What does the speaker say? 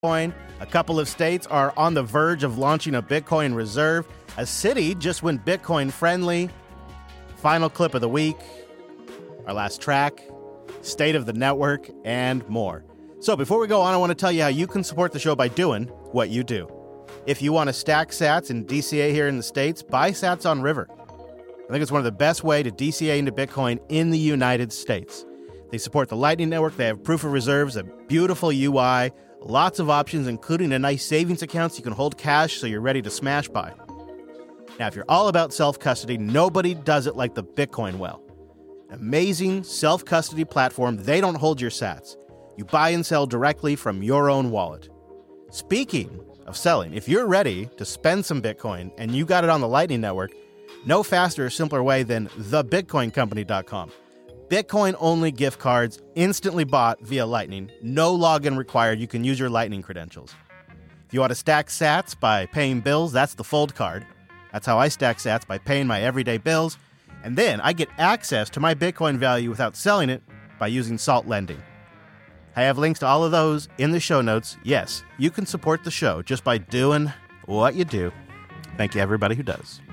Bitcoin. A couple of states are on the verge of launching a Bitcoin reserve. A city just went Bitcoin friendly. Final clip of the week, our last track, state of the network, and more. So before we go on, I want to tell you how you can support the show by doing what you do. If you want to stack sats in DCA here in the States, buy sats on River. I think it's one of the best way to DCA into Bitcoin in the United States. They support the Lightning Network. They have proof of reserves, a beautiful UI, lots of options, including a nice savings account so you can hold cash so you're ready to smash buy. Now, if you're all about self-custody, nobody does it like the Bitcoin Well. Amazing self-custody platform. They don't hold your sats. You buy and sell directly from your own wallet. Speaking of selling, if you're ready to spend some Bitcoin and you got it on the Lightning Network, no faster or simpler way than thebitcoincompany.com. Bitcoin-only gift cards, instantly bought via Lightning, no login required. You can use your Lightning credentials. If you want to stack sats by paying bills, that's the Fold card. That's how I stack sats, by paying my everyday bills. And then I get access to my Bitcoin value without selling it by using Salt Lending. I have links to all of those in the show notes. Yes, you can support the show just by doing what you do. Thank you, everybody who does.